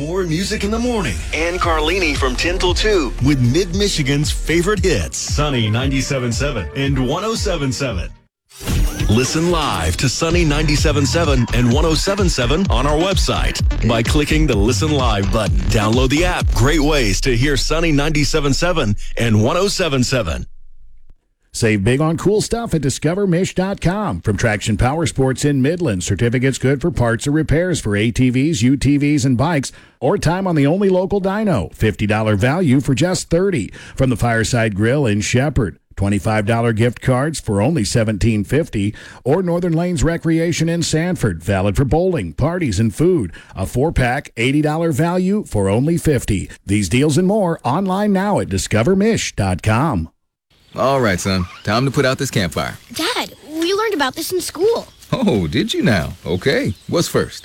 More music in the morning. And Carlini from 10 till 2. With Mid-Michigan's favorite hits. Sunny 97.7 and 107.7. Listen live to Sunny 97.7 and 107.7 on our website by clicking the Listen Live button. Download the app. Great ways to hear Sunny 97.7 and 107.7. Save big on cool stuff at DiscoverMish.com. From Traction Power Sports in Midland, certificates good for parts or repairs for ATVs, UTVs, and bikes, or time on the only local dyno. $50 value for just $30. From the Fireside Grill in Shepherd. $25 gift cards for only $17.50, or Northern Lanes Recreation in Sanford, valid for bowling, parties, and food. A 4-pack, $80 value for only $50. These deals and more online now at DiscoverMish.com. All right, son. Time to put out this campfire. Dad, we learned about this in school. Oh, did you now? Okay. What's first?